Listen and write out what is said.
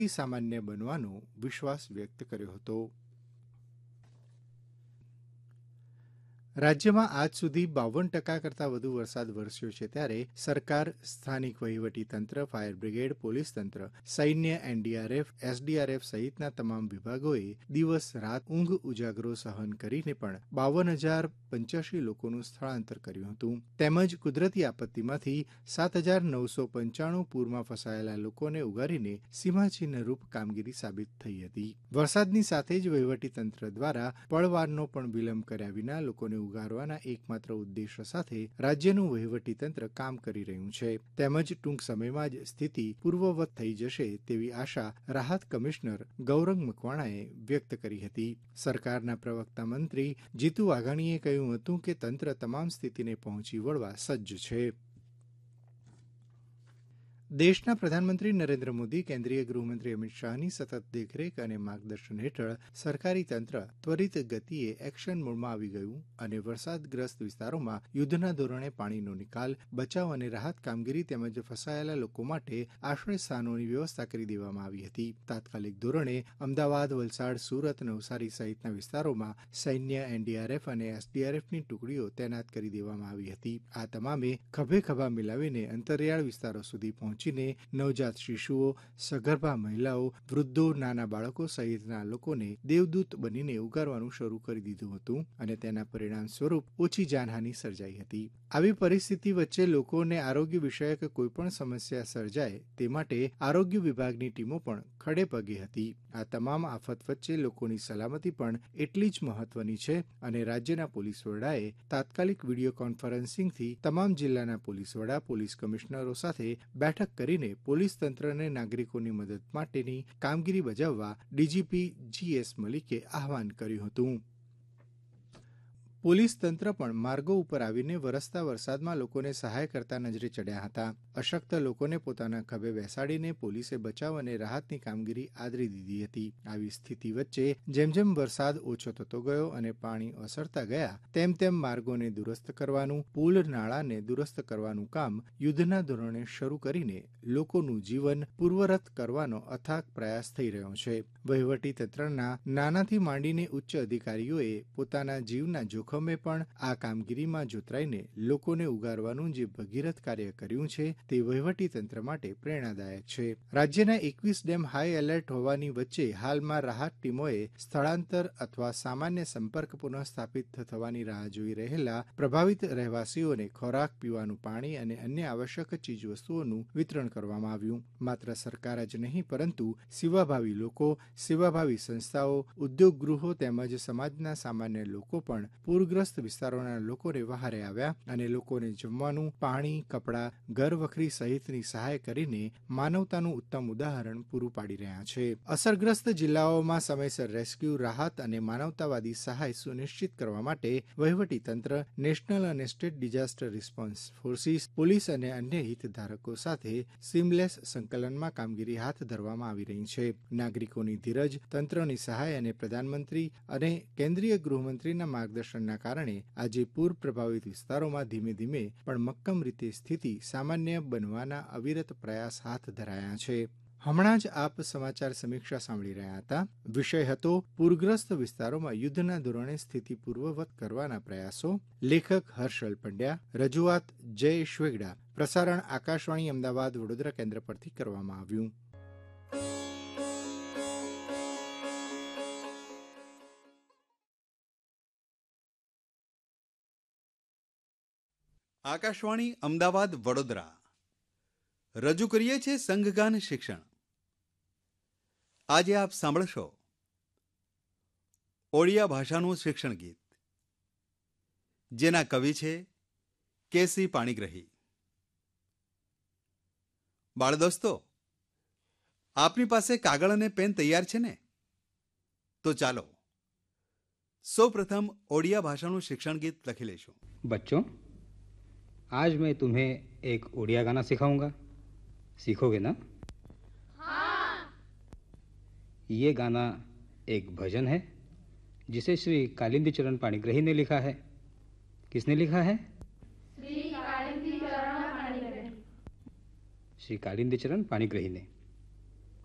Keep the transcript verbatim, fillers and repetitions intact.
સામાન્ય બનવાનો વિશ્વાસ વ્યક્ત કર્યો હતો. રાજ્યમાં આજ સુધી બાવન ટકા કરતાં વધુ વરસાદ વરસ્યો છે, ત્યારે સરકાર, સ્થાનિક વહીવટીતંત્ર, ફાયર બ્રિગેડ, પોલીસ તંત્ર, સૈન્ય, એનડીઆરએફ, એસડીઆરએફ સહિતના તમામ વિભાગોએ દિવસ રાત ઊંઘ ઉજાગરો સહન કરીને પણ બાવન હજાર પંચ્યાસી લોકોનું સ્થળાંતર કર્યું હતું. તેમજ કુદરતી આપત્તિમાંથી સાત હજાર નવસો પંચાણું પૂરમાં ફસાયેલા લોકોને ઉગારીને સીમાચિહ્નરૂપ કામગીરી સાબિત થઈ હતી. વરસાદની સાથે જ વહીવટીતંત્ર દ્વારા પળવારનો પણ વિલંબ કર્યા વિના લોકોને ઉગારવાના એકમાત્ર ઉદ્દેશ સાથે રાજ્યનું વહીવટીતંત્ર કામ કરી રહ્યું છે. તેમજ ટૂંક સમયમાં જ સ્થિતિ પૂર્વવત થઈ જશે તેવી આશા રાહત કમિશનર ગૌરંગ મકવાણાએ વ્યક્ત કરી હતી. સરકારના પ્રવક્તા મંત્રી જીતુ વાઘાણીએ કહ્યું હતું કે તંત્ર તમામ સ્થિતિને પહોંચી વળવા સજ્જ છે. દેશના પ્રધાનમંત્રી નરેન્દ્ર મોદી, કેન્દ્રીય ગૃહમંત્રી અમિત શાહની સતત દેખરેખ અને માર્ગદર્શન હેઠળ સરકારી તંત્ર ત્વરિત ગતિએ એક્શન મોડમાં આવી ગયું અને વરસાદગ્રસ્ત વિસ્તારોમાં યુદ્ધના ધોરણે પાણીનો નિકાલ, બચાવ અને રાહત કામગીરી તેમજ ફસાયેલા લોકો માટે આશ્રય સ્થાનોની વ્યવસ્થા કરી દેવામાં આવી હતી. તાત્કાલિક ધોરણે અમદાવાદ, વલસાડ, સુરત, નવસારી સહિતના વિસ્તારોમાં સૈન્ય, એનડીઆરએફ અને એસડીઆરએફની ટુકડીઓ તૈનાત કરી દેવામાં આવી હતી. આ તમામે ખભે ખભા મિલાવીને અંતરિયાળ વિસ્તારો સુધી પહોંચી નવજાત શિશુઓ, સગર્ભા મહિલાઓ, વૃદ્ધો, નાના બાળકો સહિતના લોકોને દેવદૂત બનીને ઉગારવાનું શરૂ કરી દીધું હતું અને તેના પરિણામ સ્વરૂપ ઓછી જાનહાનિ સર્જાઈ હતી. આવી પરિસ્થિતિ વચ્ચે લોકોને આરોગ્ય વિષયક કોઈપણ સમસ્યા સર્જાય તે માટે આરોગ્ય વિભાગની ટીમો પણ ખડે પગે હતી. આ તમામ આફત વચ્ચે લોકોની સલામતી પણ એટલી જ મહત્વની છે અને રાજ્યના પોલીસ વડાએ તાત્કાલિક વિડીયો કોન્ફરન્સિંગથી તમામ જિલ્લાના પોલીસ વડા, પોલીસ કમિશનરો સાથે બેઠક કરીને પોલીસ તંત્રને નાગરિકોની મદદ માટેની કામગીરી બજાવવા ડીજીપી જીએસ મલિકે આહવાન કર્યું હતું. પોલીસ તંત્ર પણ માર્ગો ઉપર આવીને વરસતા વરસાદમાં લોકોને સહાય કરતા નજરે ચડ્યા હતા. અશક્ત લોકોને પોતાના ખભે બેસાડીને પોલીસે બચાવ અને રાહતની કામગીરી આદરી દીધી હતી. આવી સ્થિતિ વચ્ચે જેમ જેમ વરસાદ ઓછો થતો ગયો અને પાણી ઓસરતા ગયા તેમ તેમ માર્ગોને દુરસ્ત કરવાનું, પુલ નાળાને દુરસ્ત કરવાનું કામ યુદ્ધના ધોરણે શરૂ કરીને લોકોનું જીવન પૂર્વરત કરવાનો અથાગ પ્રયાસ થઈ રહ્યો છે. વહીવટી તંત્રના નાનાથી માંડીને ઉચ્ચ અધિકારીઓએ પોતાના જીવના જોખમે પણ આ કામગીરીમાં જોતરાઈને લોકોને ઉગારવાનું જે ભગીરથ કાર્ય કર્યું છે તે વહીવટી તંત્ર માટે પ્રેરણાદાયક છે. રાજ્યના એકવીસ ડેમ હાઈ એલર્ટ હોવાની વચ્ચે હાલમાં રાહત ટીમોએ સ્થળાંતર અથવા સામાન્ય સંપર્ક પુનઃ સ્થાપિત થવાની રાહ જોઈ રહેલા પ્રભાવિત રહેવાસીઓને ખોરાક, પીવાનું પાણી અને અન્ય આવશ્યક ચીજવસ્તુઓનું વિતરણ કરવામાં આવ્યું. માત્ર સરકાર જ નહીં પરંતુ સેવાભાવી લોકો, સેવાભાવી સંસ્થાઓ, ઉદ્યોગ ગૃહો તેમજ સમાજના સામાન્ય લોકો પણ પૂરગ્રસ્ત વિસ્તારોના લોકોને વહારે આવ્યા અને લોકોને જમવાનું, પાણી, કપડાં, ઘરવખરી સહિતની સહાય કરીને માનવતાનું ઉત્તમ ઉદાહરણ પૂરું પાડી રહ્યા છે. અસરગ્રસ્ત જિલ્લાઓમાં સમયસર રેસ્ક્યુ, રાહત અને માનવતાવાદી સહાય સુનિશ્ચિત કરવા માટે વહીવટીતંત્ર, નેશનલ અને state disaster response forces, police અને અન્ય હિતધારકો સાથે સીમલેસ સંકલનમાં કામગીરી હાથ ધરવામાં આવી રહી છે. નાગરિકોની ધીરજ, તંત્રની સહાય અને પ્રધાનમંત્રી અને કેન્દ્રીય ગૃહમંત્રીના માર્ગદર્શનના કારણે આજે પૂર પ્રભાવિત વિસ્તારોમાં ધીમે ધીમે પણ મક્કમ રીતે સ્થિતિ સામાન્ય બનવાના અવિરત પ્રયાસ હાથ ધરાયા છે. હમણાં જ આપ સમાચાર સમીક્ષા સાંભળી રહ્યા હતા. વિષય હતો પૂરગ્રસ્ત વિસ્તારોમાં યુદ્ધના ધોરણે સ્થિતિ પૂર્વવત કરવાના પ્રયાસો. લેખક હર્ષલ પંડ્યા, રજૂઆત જય શ્વેગડા. પ્રસારણ આકાશવાણી અમદાવાદ વડોદરા કેન્દ્ર પરથી કરવામાં આવ્યું. આકાશવાણી અમદાવાદ વડોદરા રજૂ કરીએ છીએ સંઘગાન શિક્ષણ. આજે આપ સાંભળશો ઓડિયા ભાષાનું શિક્ષણ ગીત, જેના કવિ છે કેસી પાણીગ્રહી. બાળ દોસ્તો, આપની પાસે કાગળ અને પેન તૈયાર છે ને? તો ચાલો સૌ પ્રથમ ઓડિયા ભાષાનું શિક્ષણ ગીત લખી લેશું. बच्चों, आज मैं तुम्हें एक उड़िया गाना सिखाऊंगा. सीखोगे ना? हाँ. ये गाना एक भजन है जिसे श्री कालिंदी चरण पाणिग्रही ने लिखा है. किसने लिखा है? श्री कालिंदी चरण पाणिग्रही. श्री कालिंदी चरण पाणिग्रही ने.